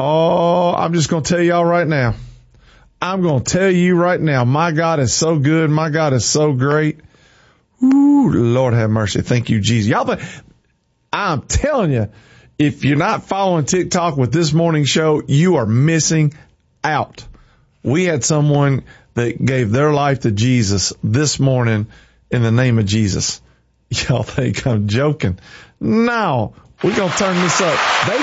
Oh, I'm just going to tell y'all right now. I'm going to tell you right now, my God is so good. My God is so great. Ooh, Lord have mercy. Thank you, Jesus. Y'all, I'm telling you, if you're not following TikTok with this morning show, you are missing out. We had someone that gave their life to Jesus this morning in the name of Jesus. Y'all think I'm joking? No, we're going to turn this up.